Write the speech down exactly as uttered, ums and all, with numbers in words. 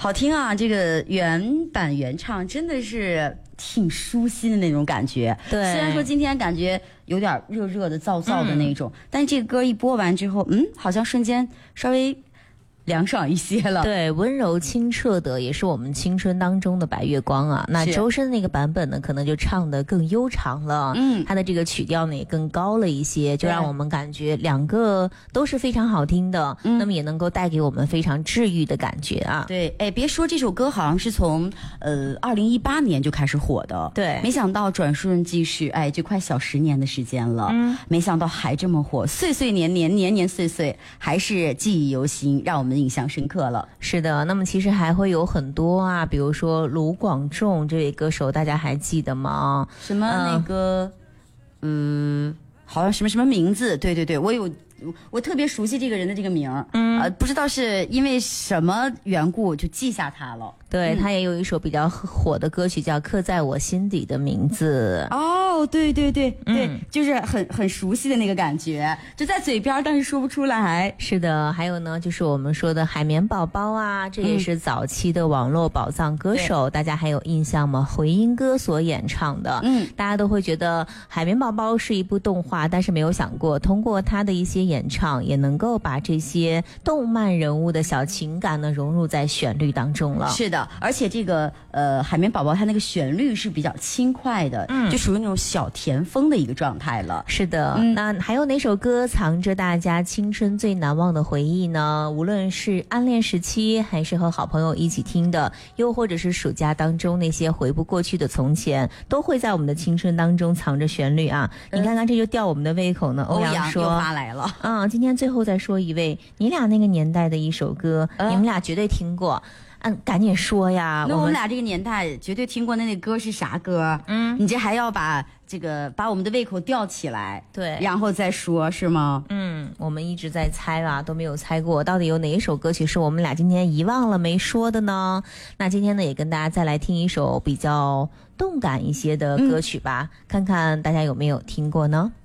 好听啊！这个原版原唱真的是挺舒心的那种感觉。 对， 虽然说今天感觉有点热热的、燥燥的那种，嗯、但是这个歌一播完之后，嗯，好像瞬间稍微凉爽一些了。 对，温柔清澈的，也是我们青春当中的白月光啊。那周深那个版本呢，可能就唱得更悠长了，嗯，他的这个曲调呢也更高了一些，就让我们感觉两个都是非常好听的，嗯、那么也能够带给我们非常治愈的感觉啊。 对，哎，别说这首歌好像是从呃二零一八年就开始火的， 对， 没想到转瞬即逝，哎，就快小十年的时间了，嗯，没想到还这么火，岁岁年年，年年岁岁，还是记忆犹新，让我们印象深刻了。 是的，那么其实还会有很多啊，比如说卢广仲这位歌手，大家还记得吗？ 什么那个，嗯、呃，好像什么什么名字？对对对，我有。我特别熟悉这个人的这个名儿，嗯，呃，不知道是因为什么缘故就记下他了。 对、嗯、他也有一首比较火的歌曲叫《刻在我心底的名字》。 哦，对对对对、嗯，就是很很熟悉的那个感觉，就在嘴边，但是说不出来。 是的，还有呢，就是我们说的海绵宝宝啊，这也是早期的网络宝藏歌手，嗯、大家还有印象吗？回音哥所演唱的，嗯，大家都会觉得海绵宝宝是一部动画，但是没有想过通过他的一些演唱也能够把这些动漫人物的小情感呢融入在旋律当中了。 是的，而且这个呃海绵宝宝它那个旋律是比较轻快的，嗯，就属于那种小甜风的一个状态了。 是的、嗯、那还有哪首歌藏着大家青春最难忘的回忆呢？无论是暗恋时期，还是和好朋友一起听的，又或者是暑假当中那些回不过去的从前，都会在我们的青春当中藏着旋律啊、嗯、你看看这就吊我们的胃口呢。欧阳说又发来了， 嗯，今天最后再说一位你俩那个年代的一首歌、呃、你们俩绝对听过，嗯，赶紧说呀。 那我们俩这个年代绝对听过，那那歌是啥歌？嗯，你这还要把这个把我们的胃口吊起来， 对， 然后再说是吗？ 嗯，我们一直在猜吧，都没有猜过到底有哪一首歌曲是我们俩今天遗忘了没说的呢？那今天呢也跟大家再来听一首比较动感一些的歌曲吧、嗯、看看大家有没有听过呢？